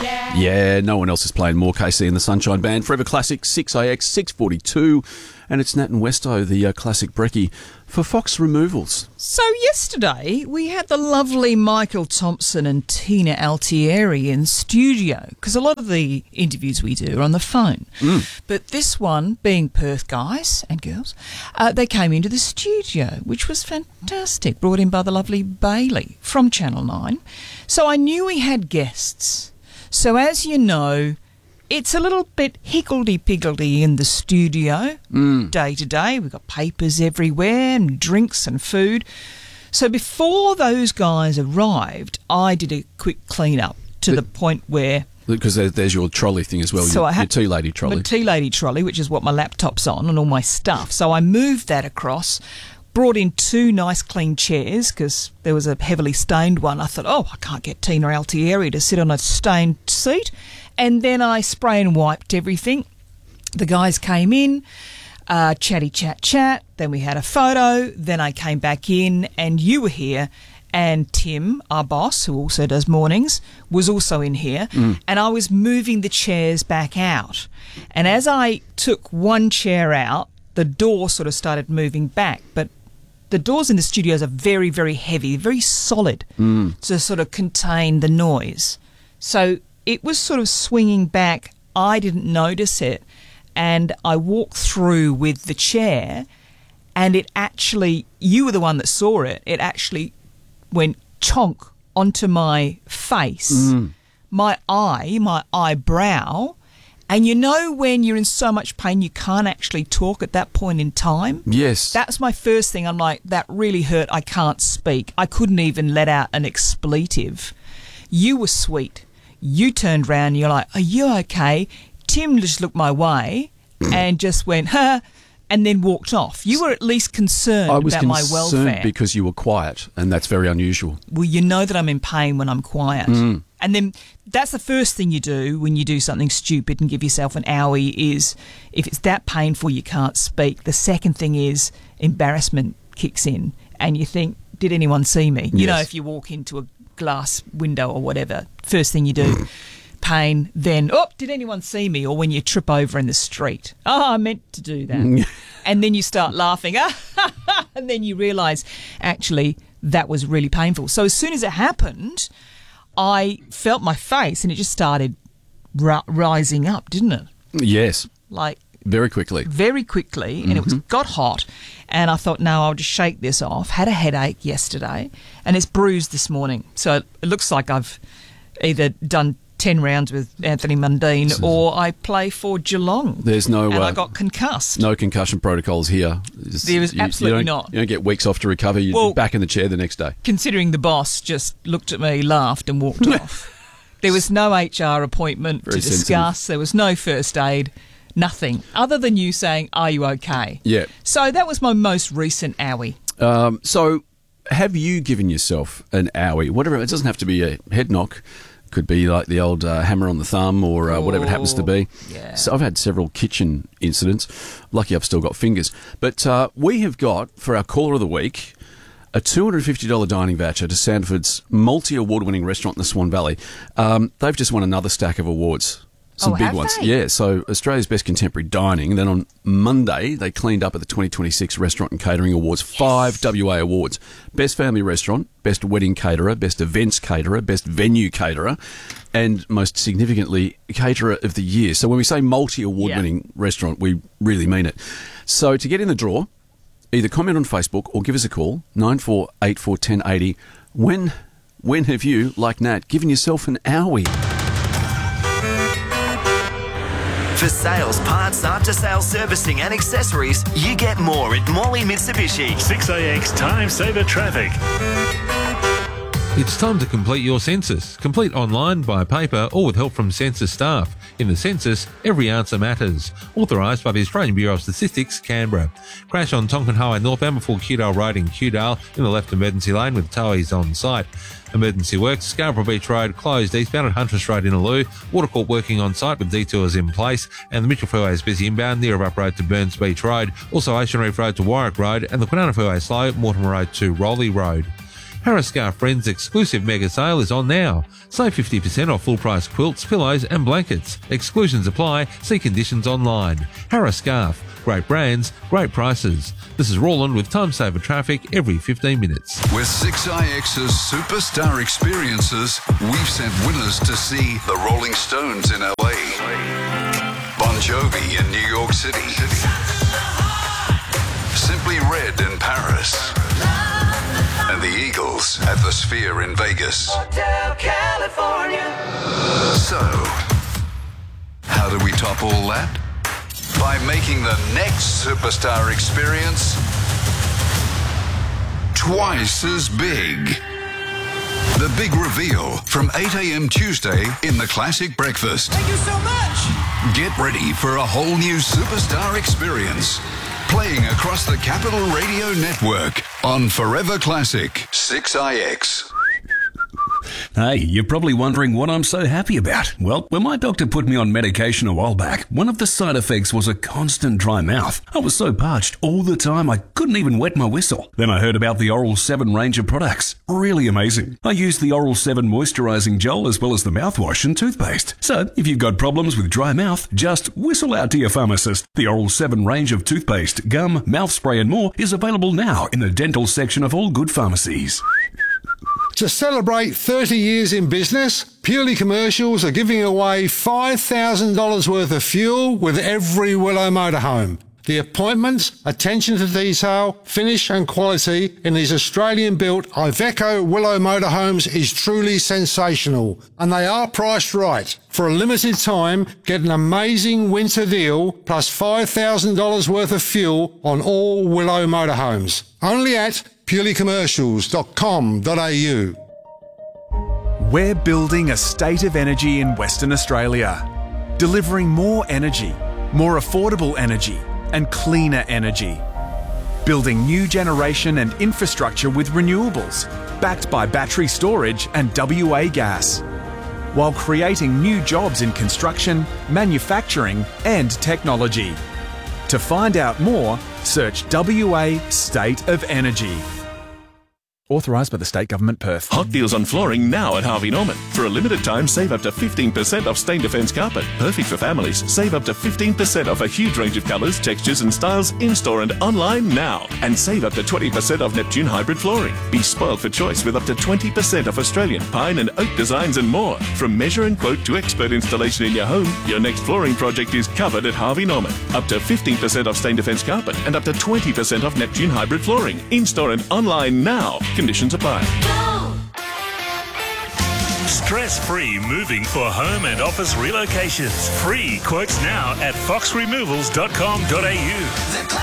Yeah, no one else is playing more. KC and the Sunshine Band. Forever Classic, 6AX, 642. And it's Nat and Westo, the classic brekkie, for Fox Removals. So yesterday, we had the lovely Michael Thompson and Tina Altieri in studio, because a lot of the interviews we do are on the phone. But this one, being Perth guys and girls, they came into the studio, which was fantastic, brought in by the lovely Bailey from Channel 9. So I knew we had guests. So as you know, it's a little bit higgledy-piggledy in the studio day to day. We've got papers everywhere and drinks and food. So before those guys arrived, I did a quick clean-up to the point where... Because there's your trolley thing as well, so your tea lady trolley. My tea lady trolley, which is what my laptop's on and all my stuff. So I moved that across, brought in 2 nice clean chairs because there was a heavily stained one. I thought, I can't get Tina Altieri to sit on a stained seat. And then I spray and wiped everything. The guys came in, chatty chat. Then we had a photo. Then I came back in and you were here. And Tim, our boss, who also does mornings, was also in here. And I was moving the chairs back out. And as I took one chair out, the door sort of started moving back. But the doors in the studios are very, very heavy, very solid to sort of contain the noise. So it was sort of swinging back. I didn't notice it. And I walked through with the chair and it actually, you were the one that saw it, it actually went chonk onto my face, my eye, my eyebrow. And you know when you're in so much pain you can't actually talk at that point in time? Yes. That's my first thing. I'm like, that really hurt. I can't speak. I couldn't even let out an expletive. You were sweet. You turned round and you're like, are you okay? Tim just looked my way and just went, huh, and then walked off. You were at least concerned about my welfare. I was concerned because you were quiet, and that's very unusual. Well, you know that I'm in pain when I'm quiet. And then that's the first thing you do when you do something stupid and give yourself an owie is if it's that painful you can't speak. The second thing is embarrassment kicks in and you think, did anyone see me? You know, if you walk into a glass window or whatever, first thing you do, pain, then, did anyone see me? Or when you trip over in the street, I meant to do that. And then you start laughing, and then you realise, actually, that was really painful. So as soon as it happened, I felt my face and it just started rising up, didn't it? Yes. Like... Very quickly. Very quickly, and it got hot. And I thought, no, I'll just shake this off. Had a headache yesterday, and it's bruised this morning. So it looks like I've either done 10 rounds with Anthony Mundine or I play for Geelong. There's no... And I got concussed. No concussion protocols here. There is absolutely not. You don't get weeks off to recover. You're back in the chair the next day. Considering the boss just looked at me, laughed and walked off. There was no HR appointment to discuss. Sensitive. There was no first aid. Nothing, other than you saying, are you okay? Yeah. So that was my most recent owie. So have you given yourself an owie? Whatever, it doesn't have to be a head knock. Could be like the old hammer on the thumb or whatever it happens to be. Yeah. So I've had several kitchen incidents. Lucky I've still got fingers. But we have got, for our caller of the week, a $250 dining voucher to Sandford's multi-award-winning restaurant in the Swan Valley. They've just won another stack of awards. Some big ones. They? Yeah, so Australia's Best Contemporary Dining. Then on Monday, they cleaned up at the 2026 Restaurant and Catering Awards. 5 WA awards. Best Family Restaurant, Best Wedding Caterer, Best Events Caterer, Best Venue Caterer, and most significantly, Caterer of the Year. So when we say multi-award-winning restaurant, we really mean it. So to get in the draw, either comment on Facebook or give us a call, 9484 1080. When have you, like Nat, given yourself an owie? For sales, parts, after-sales servicing and accessories, you get more at Morley Mitsubishi. 6AX Time Saver Traffic. It's time to complete your census. Complete online, by paper, or with help from census staff. In the census, every answer matters. Authorised by the Australian Bureau of Statistics, Canberra. Crash on Tonkin Highway northbound before Kewdale Road in Kewdale in the left emergency lane with towies on site. Emergency works, Scarborough Beach Road closed eastbound at Huntress Road in Alloo, Watercourt working on site with detours in place, and the Mitchell Freeway is busy inbound near Up Road to Burns Beach Road, also Ocean Reef Road to Warwick Road, and the Kwinana Freeway slow, Mortimer Road to Rowley Road. Harris Scarf Friends' exclusive mega sale is on now. Save 50% off full-price quilts, pillows and blankets. Exclusions apply. See conditions online. Harris Scarf. Great brands, great prices. This is Roland with Time Saver Traffic every 15 minutes. With 6IX's Superstar Experiences, we've sent winners to see the Rolling Stones in LA, Bon Jovi in New York City, Simply Red in Paris, and the Eagles at the Sphere in Vegas. Hotel California. So, how do we top all that? By making the next Superstar Experience twice as big. The big reveal from 8 a.m. Tuesday in the Classic Breakfast. Thank you so much. Get ready for a whole new Superstar Experience. Playing across the Capital Radio Network on Forever Classic 6IX. Hey, you're probably wondering what I'm so happy about. Well, when my doctor put me on medication a while back, one of the side effects was a constant dry mouth. I was so parched all the time I couldn't even wet my whistle. Then I heard about the Oral 7 range of products. Really amazing. I used the Oral 7 moisturising gel as well as the mouthwash and toothpaste. So, if you've got problems with dry mouth, just whistle out to your pharmacist. The Oral 7 range of toothpaste, gum, mouth spray and more is available now in the dental section of all good pharmacies. To celebrate 30 years in business, Purely Commercials are giving away $5,000 worth of fuel with every Willow motorhome. The appointments, attention to detail, finish and quality in these Australian-built Iveco Willow motorhomes is truly sensational. And they are priced right. For a limited time, get an amazing winter deal plus $5,000 worth of fuel on all Willow motorhomes. Only at purelycommercials.com.au. We're building a state of energy in Western Australia, delivering more energy, more affordable energy and cleaner energy. Building new generation and infrastructure with renewables, backed by battery storage and WA gas, while creating new jobs in construction, manufacturing and technology. To find out more, search WA State of Energy. Authorised by the State Government, Perth. Hot deals on flooring now at Harvey Norman. For a limited time, save up to 15% off Stain Defence carpet. Perfect for families. Save up to 15% off a huge range of colours, textures and styles in-store and online now. And save up to 20% off Neptune hybrid flooring. Be spoiled for choice with up to 20% off Australian pine and oak designs and more. From measure and quote to expert installation in your home, your next flooring project is covered at Harvey Norman. Up to 15% off Stain Defence carpet and up to 20% off Neptune hybrid flooring. In-store and online now. Conditions apply. Stress-free moving for home and office relocations. Free quotes now at foxremovals.com.au.